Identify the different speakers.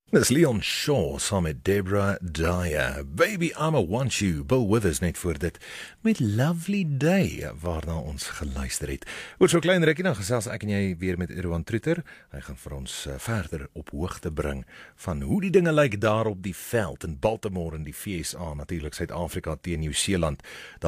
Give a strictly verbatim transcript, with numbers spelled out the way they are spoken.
Speaker 1: Dis Leon Shaw saam met Deborah Dyer. Baby, I'ma Want You. Bill Withers net voor dit met Lovely Day, waarna ons geluister het. Oor so klein rukkie dan gesels ek en jy weer met Erwan Troeter. Hy gaan vir ons uh, verder op hoogte bring van hoe die dinge lyk daar op die veld in Baltimore in die V S A, natuurlik Suid-Afrika teen Nieu-Seeland.